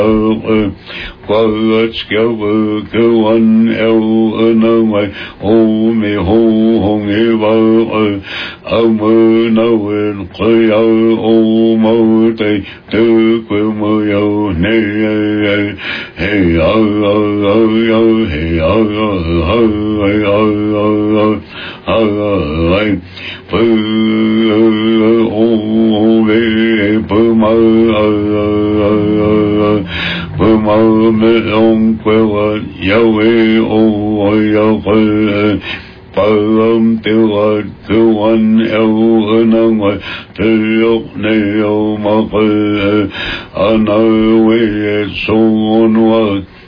Quatskeva Kawan Elnaway Omi Ho Hong Eva Amunawin Kaya Omote Tukumoyo Ne Hey Yahweh, oh, Yahweh, Palam Tilat, Kuan El, Tiok Neo Maka, Anawe, Son,